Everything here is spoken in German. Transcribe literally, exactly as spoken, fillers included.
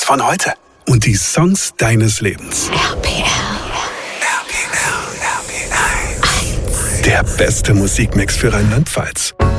Hits von heute. Und die Songs deines Lebens. R P L. R P L, R P L. Der beste Musikmix für Rheinland-Pfalz.